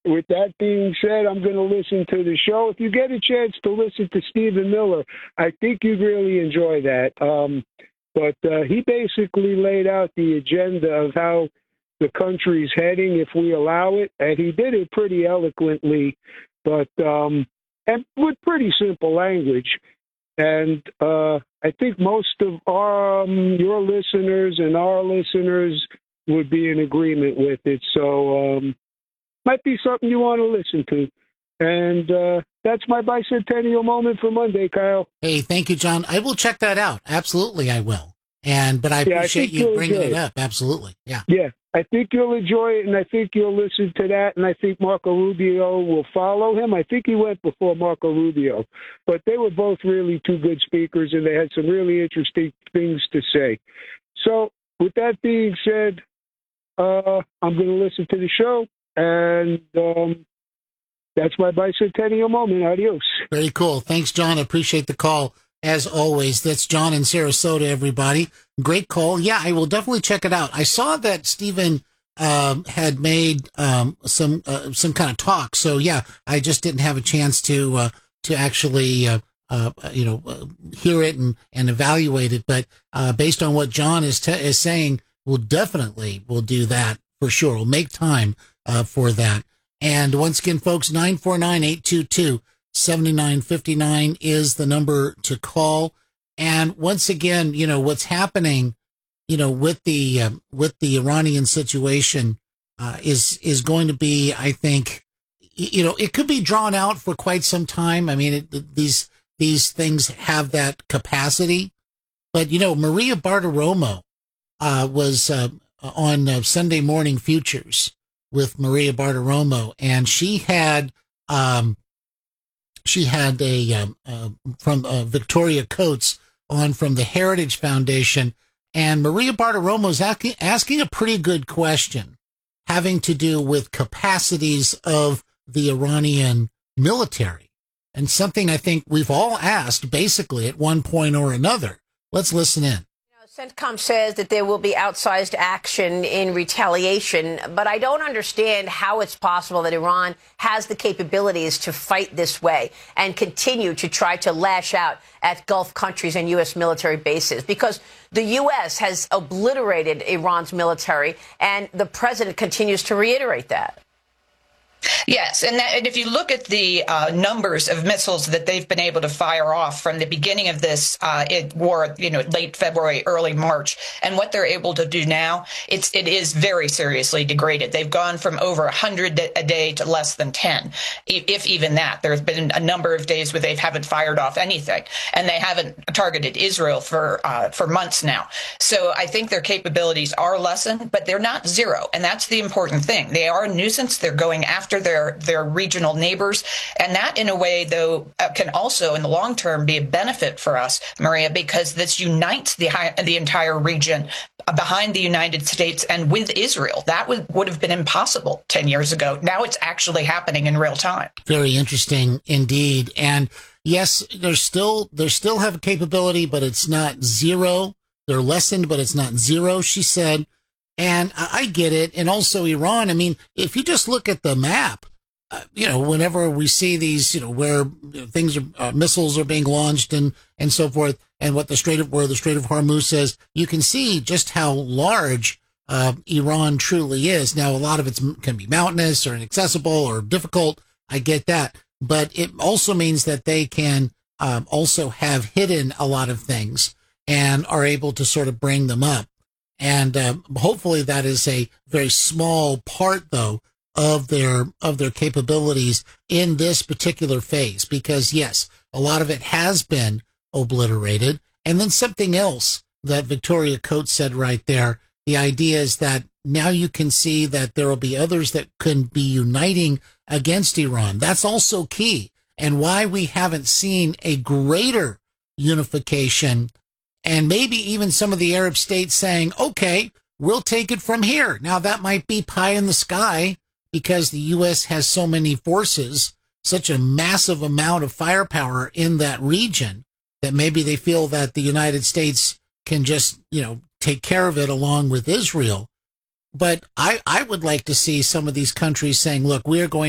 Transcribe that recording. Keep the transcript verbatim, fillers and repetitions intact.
with that being said, I'm going to listen to the show. If you get a chance to listen to Stephen Miller, I think you'd really enjoy that. Um, but uh, he basically laid out the agenda of how the country's heading if we allow it, and he did it pretty eloquently, but um, and with pretty simple language. And uh, I think most of our, um, your listeners and our listeners would be in agreement with it. So um, might be something you want to listen to. And uh, that's my bicentennial moment for Monday, Kyle. Hey, thank you, John. I will check that out. Absolutely, I will. And but I yeah, appreciate I you bringing it. it up. Absolutely, yeah. Yeah, I think you'll enjoy it, and I think you'll listen to that, and I think Marco Rubio will follow him. I think he went before Marco Rubio, but they were both really two good speakers, and they had some really interesting things to say. So with that being said, uh, I'm going to listen to the show, and um, that's my bicentennial moment. Adios. Very cool. Thanks, John. I appreciate the call. As always, that's John in Sarasota, everybody. Great call. Yeah, I will definitely check it out. I saw that Stephen um, had made um, some uh, some kind of talk. So, yeah, I just didn't have a chance to uh, to actually, uh, uh, you know, uh, hear it and, and evaluate it. But uh, based on what John is te- is saying, we'll definitely will do that for sure. We'll make time uh, for that. And once again, folks, nine four nine, eight two two, seven nine five nine is the number to call. And once again, you know, what's happening, you know, with the, uh, with the Iranian situation, uh, is, is going to be, I think, you know, it could be drawn out for quite some time. I mean, it, these, these things have that capacity, but, you know, Maria Bartiromo, uh, was, uh, on uh, Sunday Morning Futures with Maria Bartiromo, and she had, um, She had a um, uh, from uh, Victoria Coates on from the Heritage Foundation, and Maria Bartiromo is asking, asking a pretty good question having to do with capacities of the Iranian military, and something I think we've all asked basically at one point or another. Let's listen in. CENTCOM says that there will be outsized action in retaliation, but I don't understand how it's possible that Iran has the capabilities to fight this way and continue to try to lash out at Gulf countries and U S military bases, because the U S has obliterated Iran's military, and the president continues to reiterate that. Yes, and, that, and if you look at the uh, numbers of missiles that they've been able to fire off from the beginning of this uh, it, war, you know, late February, early March, and what they're able to do now, it's it is very seriously degraded. They've gone from over one hundred a day to less than ten, if even that. There's been a number of days where they haven't fired off anything, and they haven't targeted Israel for uh, for months now. So I think their capabilities are lessened, but they're not zero, and that's the important thing. They are a nuisance. They're going after their their regional neighbors, and that in a way though uh, can also in the long term be a benefit for us, Maria, because this unites the the entire region behind the United States and with Israel. That would would have been impossible ten years ago. Now it's actually happening in real time. Very interesting indeed. And yes, there's still they still have a capability, but it's not zero. They're lessened, but it's not zero, she said. And I get it. And also Iran, I mean, if you just look at the map, uh, you know, whenever we see these, you know, where things are, uh, missiles are being launched and, and so forth, and what the Strait of, where the Strait of Hormuz says, you can see just how large uh, Iran truly is. Now, a lot of it can be mountainous or inaccessible or difficult. I get that. But it also means that they can um, also have hidden a lot of things and are able to sort of bring them up. And um, hopefully that is a very small part, though, of their of their capabilities in this particular phase, because, yes, a lot of it has been obliterated. And then something else that Victoria Coates said right there, the idea is that now you can see that there will be others that can be uniting against Iran. That's also key, and why we haven't seen a greater unification. And maybe even some of the Arab states saying, okay, we'll take it from here. Now, that might be pie in the sky because the U S has so many forces, such a massive amount of firepower in that region, that maybe they feel that the United States can just, you know, take care of it along with Israel. But I, I would like to see some of these countries saying, look, we're going